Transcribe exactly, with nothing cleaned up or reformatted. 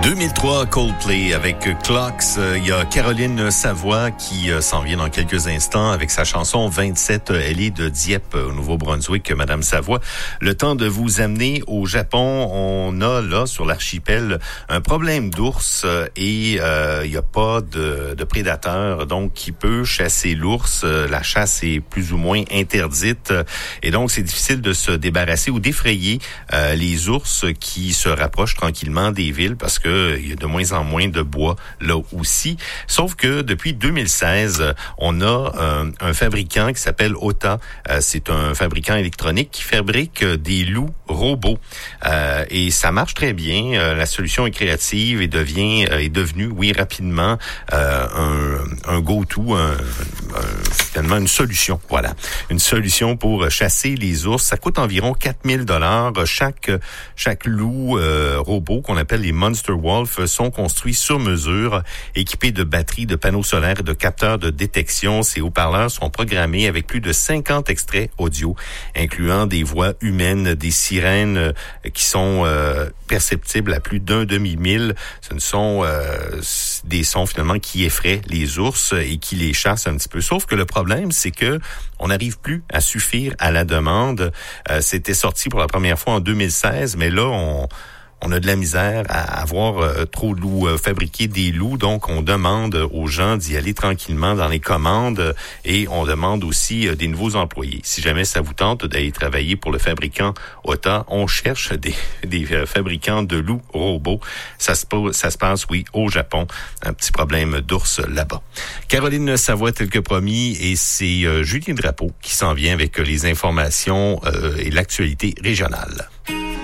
deux mille trois, Coldplay avec Clocks. Il y a Caroline Savoie qui s'en vient dans quelques instants avec sa chanson vingt-sept. Elle est de Dieppe, au Nouveau-Brunswick, Madame Savoie. Le temps de vous amener au Japon. On a là, sur l'archipel, un problème d'ours et euh, il n'y a pas de, de prédateur donc qui peut chasser l'ours. La chasse est plus ou moins interdite et donc c'est difficile de se débarrasser ou d'effrayer euh, les ours qui se rapprochent tranquillement des villes parce que il y a de moins en moins de bois là aussi. Sauf que depuis deux mille seize, on a euh, un fabricant qui s'appelle Ota. Euh, c'est un fabricant électronique qui fabrique des loups robots. Euh, et ça marche très bien. Euh, la solution est créative et devient euh, est devenue, oui, rapidement euh, un, un go-to, un, un, finalement une solution. Voilà, une solution pour chasser les ours. Ça coûte environ quatre mille dollars. Chaque chaque loup euh, robot qu'on appelle les Monster Wolf sont construits sur mesure, équipés de batteries, de panneaux solaires et de capteurs de détection. Ces haut-parleurs sont programmés avec plus de cinquante extraits audio, incluant des voix humaines, des sirènes euh, qui sont euh, perceptibles à plus d'un demi-mille. Ce ne sont euh, des sons finalement qui effraient les ours et qui les chassent un petit peu. Sauf que le problème, c'est que on n'arrive plus à suffire à la demande. Euh, c'était sorti pour la première fois en deux mille seize, mais là, on... On a de la misère à avoir euh, trop de loups, euh, fabriquer des loups. Donc, on demande aux gens d'y aller tranquillement dans les commandes euh, et on demande aussi euh, des nouveaux employés. Si jamais ça vous tente d'aller travailler pour le fabricant Ota, on cherche des, des euh, fabricants de loups robots. Ça se, ça se passe, oui, au Japon. Un petit problème d'ours là-bas. Caroline Savoie, tel que promis, et c'est euh, Julien Drapeau qui s'en vient avec euh, les informations euh, et l'actualité régionale.